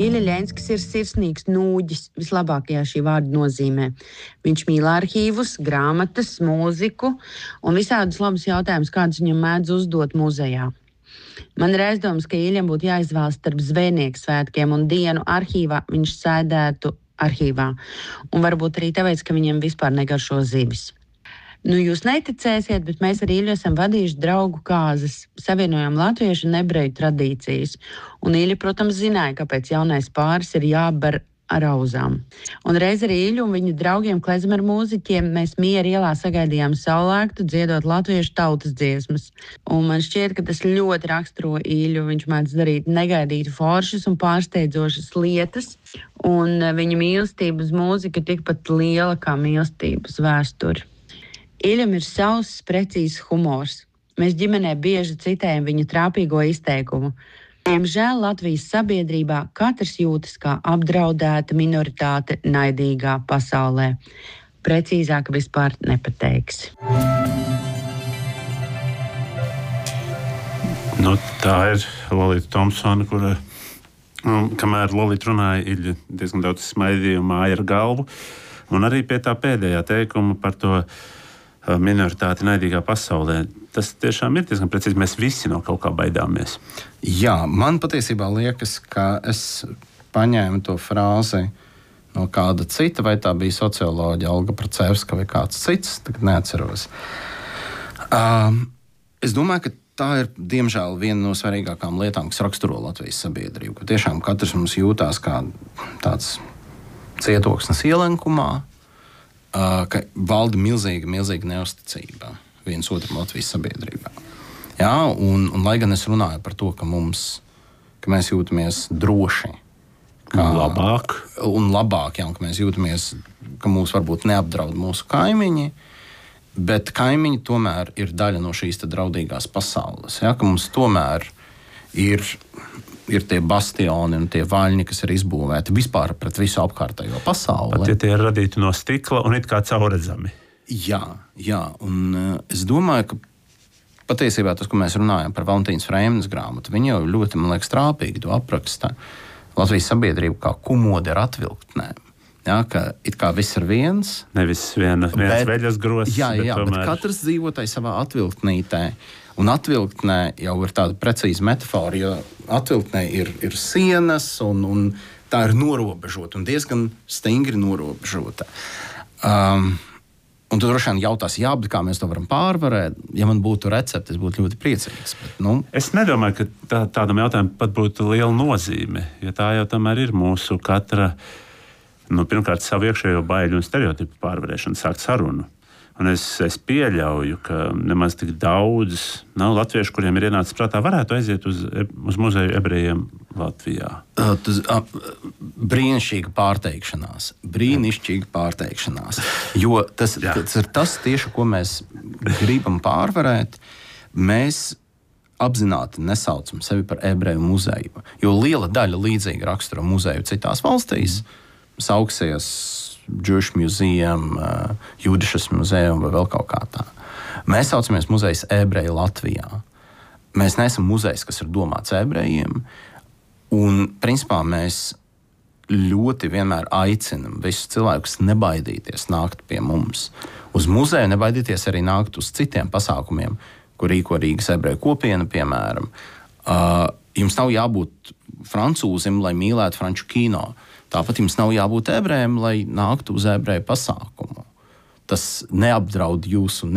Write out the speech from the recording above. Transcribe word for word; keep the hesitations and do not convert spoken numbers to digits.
Iļa Ļenskis ir sirsnīgs nūģis vislabākajā šī vārda nozīmē. Viņš mīl arhīvus, grāmatas, mūziku un visādus labus jautājumus, kādus viņam mēdz uzdot muzejā. Man ir aizdoms, ka Iļam būtu jāizvēlas starp zvejnieku svētkiem un dienu arhīvā, viņš sēdētu arhīvā. Un varbūt arī tāpēc, ka viņam vispār negaršo zivis. Nu, jūs neticēsiet, bet mēs ar Iļu esam vadījuši draugu kāzas, savienojām latviešu un ebreju tradīcijas. Un Iļa, protams, zināja, kāpēc jaunais pāris ir jāber ar auzām. Un reiz ar Iļu un viņu draugiem klezmeru mūziķiem mēs Miera ielā sagaidījām saulēktu, dziedot latviešu tautas dziesmas. Un man šķiet, ka tas ļoti raksturo Iļu. Viņš mēdz darīt negaidītu foršas un pārsteidzošas lietas. Un viņa mīlestība uz mūziku ir tikpat liela kā mīlestība uz vēsturi. Iļam ir sauss, precīzs humors. Mēs ģimenē bieži citējam viņa trāpīgo izteikumu. Diemžēl Latvijas sabiedrībā katrs jūtas kā apdraudēta minoritāte naidīgā pasaulē. Precīzāk vispār nepateiksi. Nu, tā ir Lolita Thompsone, kura, um, kamēr Lolita runāja, Iļa diezgan daudz smaidīja un māja ar galvu. Un arī pie tā pēdējā teikuma par to minoritāti naidīgā pasaulē. Tas tiešām ir diezgan precīzi. Mēs visi no kaut kā baidāmies. Jā, man patiesībā liekas, ka es paņēmu to frāzi no kāda cita, vai tā bija socioloģija Olga Pracevska vai kāds cits, tagad neatceros. Um, es domāju, ka tā ir, diemžēl, viena no svarīgākām lietām, kas raksturo Latvijas sabiedrību. Ka tiešām katrs mums jūtās kā tāds cietoksnis ielenkumā, Uh, ka valda milzīga, milzīga neusticība viens otram Latvijas sabiedrībā. Jā, un, un lai gan es runāju par to, ka, mums, ka mēs jūtamies droši. Kā, un labāk. Un labāk, jā, un ka mēs jūtamies, ka mūs varbūt neapdraud mūsu kaimiņi, bet kaimiņi tomēr ir daļa no šīs draudīgās pasaules. Jā, ka mums tomēr ir... ir tie bastioni un tie vaļņi, kas ir izbūvēti vispār pret visu apkārtējo pasauli. Pat ja tie ir radīti no stikla un it kā caurredzami. Jā, jā, un uh, es domāju, ka patiesībā tas, ko mēs runājam par Valentīnas Freimnes grāmatu, viņa jau ļoti, man liekas, trāpīgi to apraksta Latvijas sabiedrību kā kumodi ar atvilktnēm. Jā, ka it kā viss ir viens. Nevis viena, viens veļas gross. Jā, jā, bet, tomēr... bet katrs dzīvotai savā atvilktnītē. Un atvilktnē jau ir tāda precīza metafora, jo atvilktnē ir, ir sienas, un, un tā ir norobežota, un diezgan stingri norobežota. Um, un tu droši vien jautās, jā, bet kā mēs to varam pārvarēt? Ja man būtu recepte, es būtu ļoti priecīgs. Bet, nu... Es nedomāju, ka tā, tādam jautājumam pat būtu liela nozīme, jo tā jau tomēr ir mūsu katra, nu, pirmkārt, savu iekšējo baiļu un stereotipu pārvarēšanu, sākt sarunu. Un es, es pieļauju, ka nemaz tik daudz nav latviešu, kuriem ir ienācis prātā, varētu aiziet uz, uz muzeju ebrejiem Latvijā. Uh, tas, uh, brīnišķīga pārteikšanās. Brīnišķīga pārteikšanās. Jo tas, tas ir tas tieši, ko mēs gribam pārvarēt. Mēs apzināti nesaucam sevi par ebreju muzeju. Jo liela daļa līdzīga rakstura muzeju citās valstīs sauksies Jewish Museum, uh, Judishas muzeum vai vēl kaut kā tā. Mēs saucamies muzejs ebreji Latvijā. Mēs neesam muzejs, kas ir domāts ebrejiem, un principā mēs ļoti vienmēr aicinam visus cilvēkus nebaidīties nākt pie mums. Uz muzeju nebaidīties arī nākt uz citiem pasākumiem, kur rīko Rīgas ebreju kopiena, piemēram. Uh, jums nav jābūt francūzim, lai mīlētu franču kino. Tāpat jums nav jābūt ebrejiem, lai nāktu uz ebreju pasākumu. Tas neapdraud jūsu